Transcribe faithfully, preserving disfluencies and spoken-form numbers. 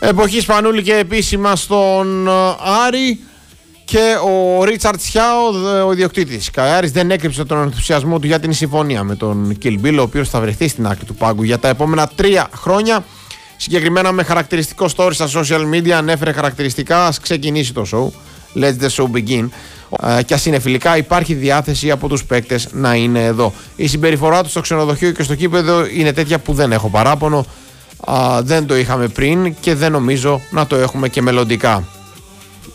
Εποχή Σπανούλη και επίσημα στον Άρη. Και ο Ρίτσαρτ Σιάο, ο ιδιοκτήτης Καϊάρης, δεν έκρυψε τον ενθουσιασμό του για την συμφωνία με τον Kill Bill, ο οποίος θα βρεθεί στην άκρη του πάγκου για τα επόμενα τρία χρόνια. Συγκεκριμένα με χαρακτηριστικό story στα social media, ανέφερε χαρακτηριστικά: ας ξεκινήσει το show, let the show begin. Ε, και ας είναι φιλικά, υπάρχει διάθεση από τους παίκτες να είναι εδώ. Η συμπεριφορά του στο ξενοδοχείο και στο κήπεδο είναι τέτοια που δεν έχω παράπονο. Ε, δεν το είχαμε πριν και δεν νομίζω να το έχουμε και μελλοντικά.